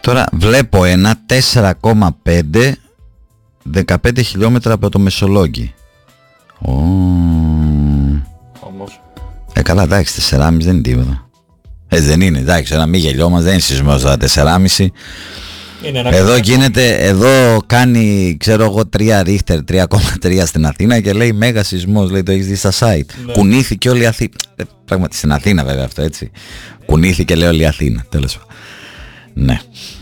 Τώρα βλέπω ένα 4,5 15 χιλιόμετρα από το Μεσολόγγι. Όμως. Καλά, εντάξει, 4,5 δεν είναι τίποτα. Δεν είναι, εντάξει, ένα μη γελιό μας, δεν είναι σεισμός 4,5. Εδώ γίνεται, εδώ κάνει, ξέρω εγώ, 3 ρίχτερ, 3,3 στην Αθήνα και λέει μέγα σεισμός, λέει, το έχεις δει στα site. Ναι. Κουνήθηκε όλη η Αθήνα. Πράγματι στην Αθήνα βέβαια αυτό, έτσι. Κουνήθηκε, λέει, όλη η Αθήνα, τέλος πάντων. Ναι.